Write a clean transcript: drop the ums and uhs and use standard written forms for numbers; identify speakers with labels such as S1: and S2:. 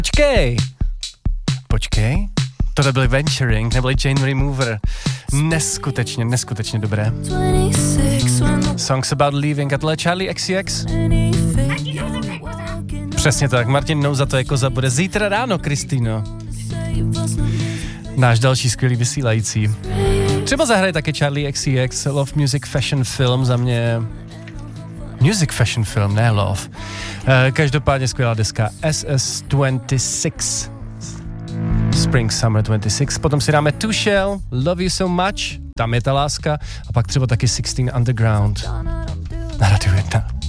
S1: Počkej. Tohle byly Venturing, neboli Chain Remover. Neskutečně dobré. Songs About Leaving a tohle Charlie XCX. Přesně tak, Martin Nouza to jako zabude zítra ráno, Kristýno. Náš další skvělý vysílající. Třeba zahraje také Charlie XCX, Love Music Fashion Film, za mě Music Fashion Film, ne Love. Každopádně skvělá deska SS26. Spring Summer 26. Potom si dáme Two Shell, Love You So Much, tam je ta láska. A pak třeba taky 16 Underground. Na Radio 1.